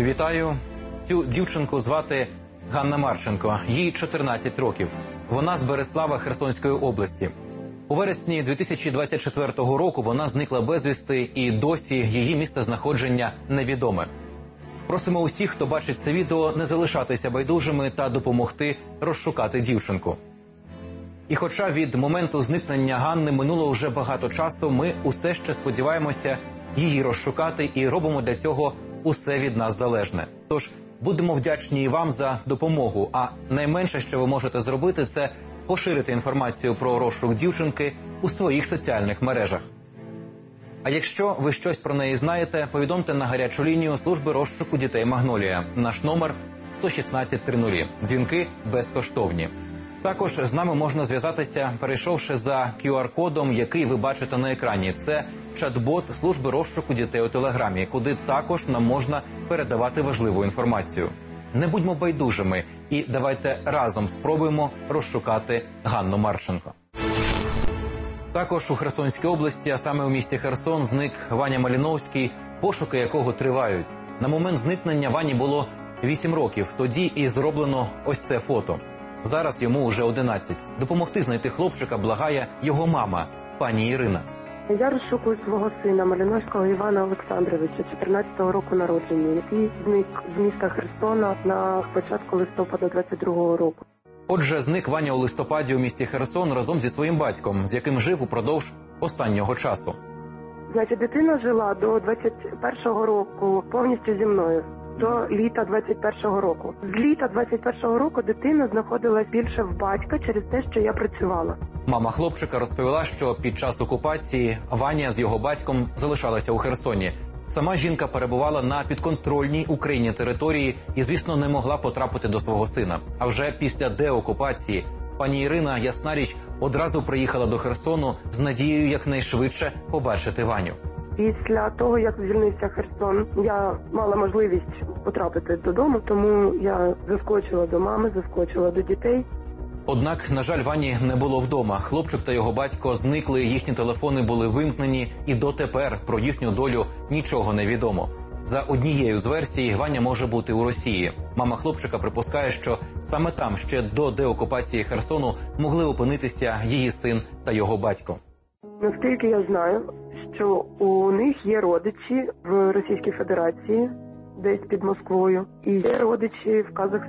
Вітаю. Цю дівчинку звати Ганна Марченко. Їй 14 років. Вона з Берислава Херсонської області. У вересні 2024 року вона зникла безвісти і досі її місцезнаходження невідоме. Просимо усіх, хто бачить це відео, не залишатися байдужими та допомогти розшукати дівчинку. І хоча від моменту зникнення Ганни минуло вже багато часу, ми усе ще сподіваємося її розшукати і робимо для цього усе від нас залежне. Тож будемо вдячні і вам за допомогу, а найменше, що ви можете зробити, це поширити інформацію про розшук дівчинки у своїх соціальних мережах. А якщо ви щось про неї знаєте, повідомте на гарячу лінію служби розшуку дітей «Магнолія». Наш номер 11600. Дзвінки безкоштовні. Також з нами можна зв'язатися, перейшовши за QR-кодом, який ви бачите на екрані. Це чат-бот служби розшуку дітей у Телеграмі, куди також нам можна передавати важливу інформацію. Не будьмо байдужими і давайте разом спробуємо розшукати Ганну Марченко. Також у Херсонській області, а саме у місті Херсон, зник Ваня Маліновський, пошуки якого тривають. На момент зникнення Вані було 8 років, тоді і зроблено ось це фото. Зараз йому вже 11. Допомогти знайти хлопчика благає його мама, пані Ірина. Я розшукую свого сина Маліновського Івана Олександровича, 14-го року народження, який зник з міста Херсона на початку листопада 22-го року. Отже, зник Ваня у листопаді у місті Херсон разом зі своїм батьком, з яким жив упродовж останнього часу. Значить, дитина жила до 21-го року повністю зі мною, до літа 21-го року. З літа 21-го року дитина знаходилась більше в батька через те, що я працювала. Мама хлопчика розповіла, що під час окупації Ваня з його батьком залишалася у Херсоні. Сама жінка перебувала на підконтрольній Україні території і, звісно, не могла потрапити до свого сина. А вже після деокупації пані Ірина, ясна річ, одразу приїхала до Херсону з надією якнайшвидше побачити Ваню. Після того, як звільнився Херсон, я мала можливість потрапити додому, тому я заскочила до мами, заскочила до дітей. Однак, на жаль, Вані не було вдома. Хлопчик та його батько зникли, їхні телефони були вимкнені, і дотепер про їхню долю нічого не відомо. За однією з версій, Ваня може бути у Росії. Мама хлопчика припускає, що саме там ще до деокупації Херсону могли опинитися її син та його батько. Наскільки я знаю, що у них є родичі в Російській Федерації, десь під Москвою, і є родичі в Казахстані.